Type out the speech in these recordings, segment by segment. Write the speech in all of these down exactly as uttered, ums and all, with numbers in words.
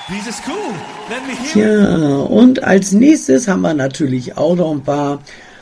This is cool. Let me hear it. Ja, und als nächstes haben wir natürlich auch noch ein paar.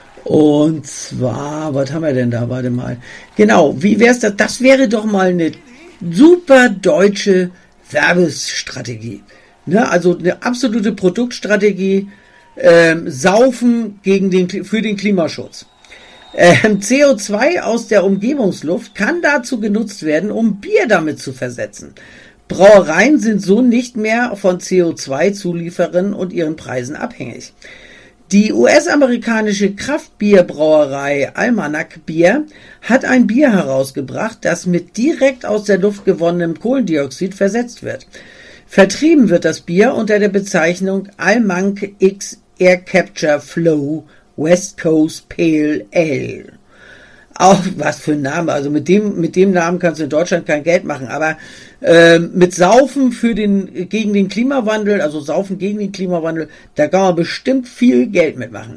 Und zwar, was haben wir denn da? Warte mal. Genau, wie wär's das? Das wäre doch mal eine super deutsche Werbestrategie. Ne? Also eine absolute Produktstrategie. Ähm, Saufen gegen den, für den Klimaschutz. Ähm, C O zwei aus der Umgebungsluft kann dazu genutzt werden, um Bier damit zu versetzen. Brauereien sind so nicht mehr von C O zwei Zulieferern und ihren Preisen abhängig. Die U S-amerikanische Kraftbierbrauerei Almanac Bier hat ein Bier herausgebracht, das mit direkt aus der Luft gewonnenem Kohlendioxid versetzt wird. Vertrieben wird das Bier unter der Bezeichnung Almanac X Air Capture Flow West Coast Pale Ale. Auch was für ein Name, also mit dem, mit dem Namen kannst du in Deutschland kein Geld machen, aber äh, mit Saufen für den, gegen den Klimawandel, also Saufen gegen den Klimawandel, da kann man bestimmt viel Geld mitmachen.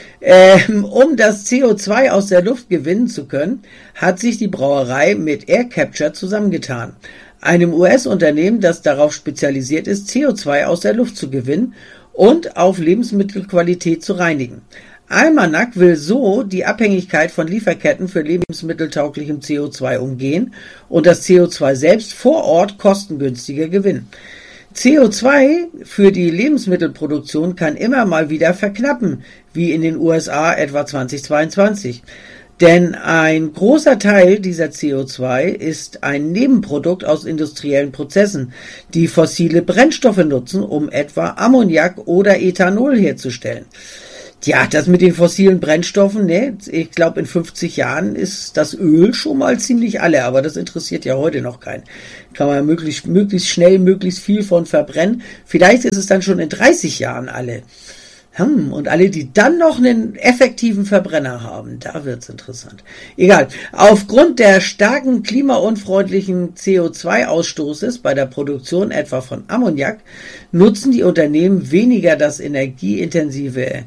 Ähm, um das C O zwei aus der Luft gewinnen zu können, hat sich die Brauerei mit Air Capture zusammengetan, einem U S-Unternehmen, das darauf spezialisiert ist, C O zwei aus der Luft zu gewinnen und auf Lebensmittelqualität zu reinigen. Almanac will so die Abhängigkeit von Lieferketten für lebensmitteltauglichem C O zwei umgehen und das C O zwei selbst vor Ort kostengünstiger gewinnen. C O zwei für die Lebensmittelproduktion kann immer mal wieder verknappen, wie in den U S A etwa zweitausendzweiundzwanzig. Denn ein großer Teil dieser C O zwei ist ein Nebenprodukt aus industriellen Prozessen, die fossile Brennstoffe nutzen, um etwa Ammoniak oder Ethanol herzustellen. Ja, das mit den fossilen Brennstoffen, ne, ich glaube in fünfzig Jahren ist das Öl schon mal ziemlich alle, aber das interessiert ja heute noch keinen. Kann man ja möglichst, möglichst schnell, möglichst viel von verbrennen. Vielleicht ist es dann schon in dreißig Jahren alle. Hm, und alle, die dann noch einen effektiven Verbrenner haben, da wird's interessant. Egal. Aufgrund der starken klimaunfreundlichen C O zwei Ausstoßes bei der Produktion etwa von Ammoniak nutzen die Unternehmen weniger das energieintensive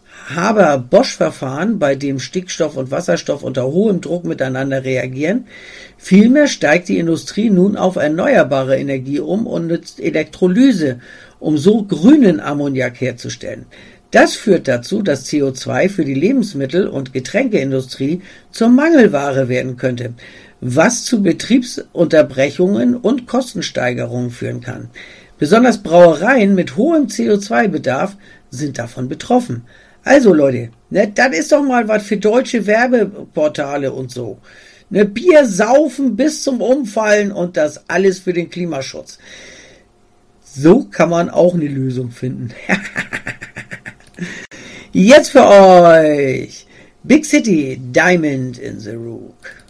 Haber-Bosch-Verfahren, bei dem Stickstoff und Wasserstoff unter hohem Druck miteinander reagieren. Vielmehr steigt die Industrie nun auf erneuerbare Energie um und nutzt Elektrolyse, um so grünen Ammoniak herzustellen. Das führt dazu, dass C O zwei für die Lebensmittel- und Getränkeindustrie zur Mangelware werden könnte, was zu Betriebsunterbrechungen und Kostensteigerungen führen kann. Besonders Brauereien mit hohem C O zwei Bedarf sind davon betroffen. Also Leute, ne, das ist doch mal was für deutsche Werbeportale und so. Ne, Bier saufen bis zum Umfallen und das alles für den Klimaschutz. So kann man auch eine Lösung finden. Jetzt für euch Big City, Diamond in the Rook.